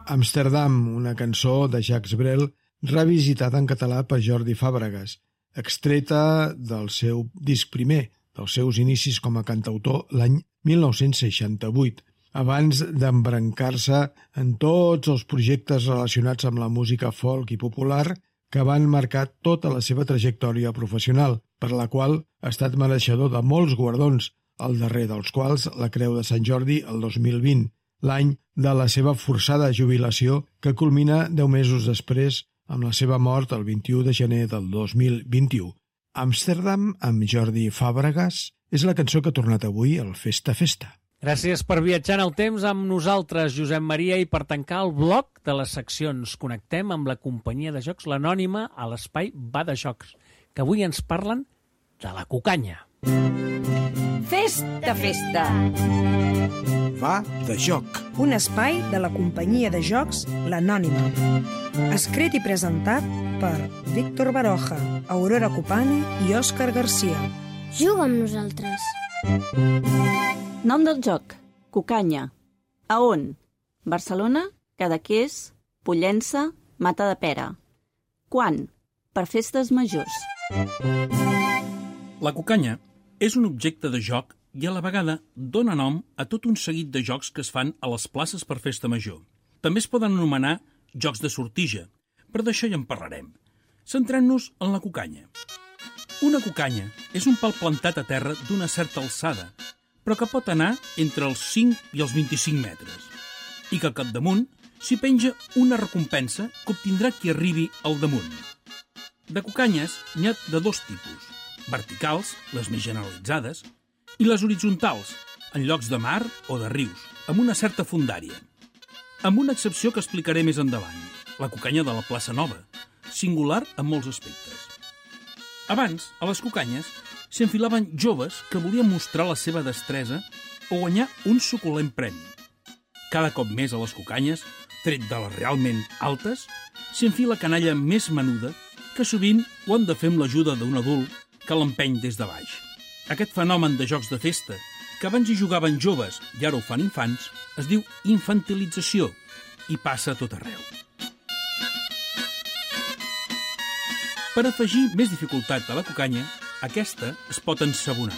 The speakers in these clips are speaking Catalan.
Amsterdam, una cançó de Jacques Brel revisitada en català per Jordi Fàbregas, extreta del seu disc primer, dels seus inicis com a cantautor l'any 1968, abans d'embrancar-se en tots els projectes relacionats amb la música folk i popular que van marcar tota la seva trajectòria professional, per la qual ha estat mereixedor de molts guardons, el darrer dels quals la Creu de Sant Jordi el 2020, l'any de la seva forçada jubilació que culmina 10 mesos després amb la seva mort el 21 de gener del 2021. Amsterdam, amb Jordi Fàbregas, és la cançó que ha tornat avui al Festa Festa. Gràcies per viatjar en el temps amb nosaltres, Josep Maria, i per tancar el bloc de les seccions. Connectem amb la companyia de jocs l'Anònima a l'espai Va de Jocs, que avui ens parlen de la cucanya. Festa, festa! Va de joc. Un espai de la companyia de jocs l'Anònima. Escrit i presentat per Víctor Baroja, Aurora Copane i Òscar Garcia. Juga amb nosaltres. Nom del joc: Cucanya. A on? Barcelona, Cadaqués, Pollença, Matadepera. Quan? Per festes majors. La cucanya és un objecte de joc i a la vegada dona nom a tot un seguit de jocs que es fan a les places per festa major. També es poden anomenar jocs de sortija, però d'això ja en parlarem. Centrant-nos en la cucanya. Una cucanya és un pal plantat a terra d'una certa alçada, però que pot anar entre els 5 i els 25 metres, i que al capdamunt s'hi penja una recompensa que obtindrà qui arribi al damunt. De cucanyes n'hi ha de dos tipus: verticals, les més generalitzades, i les horitzontals, en llocs de mar o de rius, amb una certa fondària. Amb una excepció que explicaré més endavant, la cucanya de la plaça Nova, singular en molts aspectes. Abans, a les cucanyes, s'hi enfilaven joves que volien mostrar la seva destresa o guanyar un suculent premi. Cada cop més a les cucanyes, tret de les realment altes, s'hi enfila canalla més menuda que sovint ho han de fer amb l'ajuda d'un adult que l'empeny des de baix. Aquest fenomen de jocs de festa, que abans hi jugaven joves i ara ho fan infants, es diu infantilització i passa a tot arreu. Per afegir més dificultat a la cucanya, aquesta es pot ensabonar.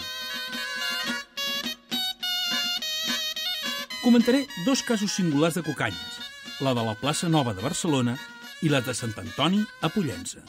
Comentaré dos casos singulars de cucanyes, la de la plaça Nova de Barcelona i la de Sant Antoni a Pollença.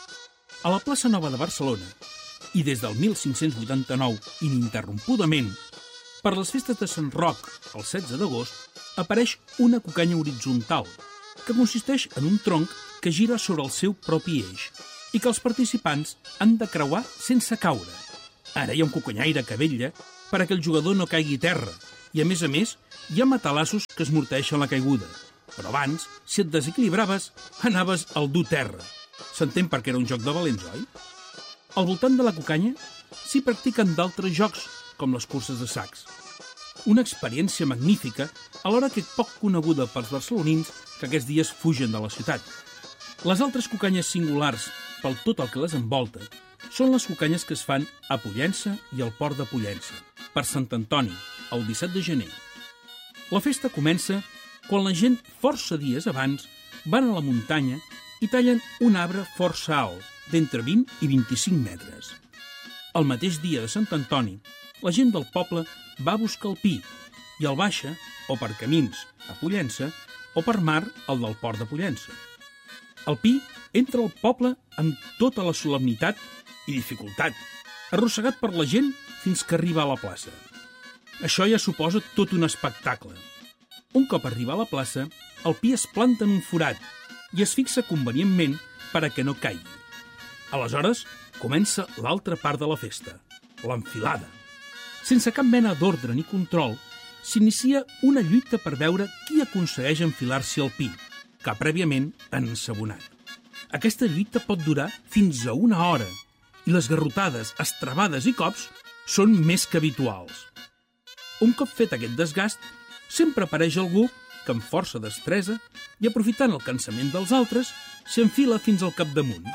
A la plaça Nova de Barcelona, i des del 1589 ininterrompudament, per les festes de Sant Roc, el 16 d'agost, apareix una cucanya horitzontal, que consisteix en un tronc que gira sobre el seu propi eix i que els participants han de creuar sense caure. Ara hi ha un cucanyaire que vetlla perquè el jugador no caigui a terra i, a més, hi ha matalassos que esmorteixen la caiguda. Però abans, si et desequilibraves, anaves al dur terra. S'entén perquè era un joc de valents, oi? Al voltant de la cucanya s'hi practiquen d'altres jocs, com les curses de sacs. Una experiència magnífica, alhora que poc coneguda pels barcelonins que aquests dies fugen de la ciutat. Les altres cucanyes singulars, pel tot el que les envolta, són les cucanyes que es fan a Pollença i al Port de Pollença, per Sant Antoni, el 17 de gener. La festa comença quan la gent, força dies abans, van a la muntanya i tallen un arbre força alt, d'entre 20 i 25 metres. El mateix dia de Sant Antoni, la gent del poble va a buscar el pi i el baixa, o per camins, a Pollença, o per mar, al del Port de Pollença. El pi entra al poble amb tota la solemnitat i dificultat, arrossegat per la gent fins que arriba a la plaça. Això ja suposa tot un espectacle. Un cop arriba a la plaça, el pi es planta en un forat i es fixa convenientment per a que no caigui. Aleshores, comença l'altra part de la festa, l'enfilada. Sense cap mena d'ordre ni control, s'inicia una lluita per veure qui aconsegueix enfilar-s'hi al pi, que prèviament han ensabonat. Aquesta lluita pot durar fins a 1 hora i les garrotades, estrebades i cops són més que habituals. Un cop fet aquest desgast, sempre apareix algú que amb força destresa i aprofitant el cansament dels altres s'enfila fins al capdamunt.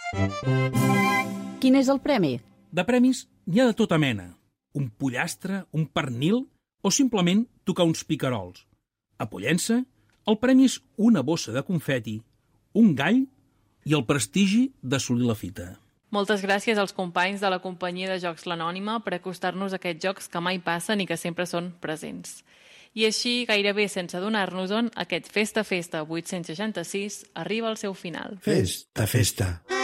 Quin és el premi? De premis n'hi ha de tota mena. Un pollastre, un pernil o simplement tocar uns picarols. A Pollença, El premi és una bossa de confeti, un gall i el prestigi d'assolir la fita. Moltes gràcies als companys de la companyia de jocs L'Anònima per acostar-nos a aquests jocs que mai passen i que sempre són presents. I així, gairebé sense adonar-nos-en, aquest Festa 866 arriba al seu final. Festa.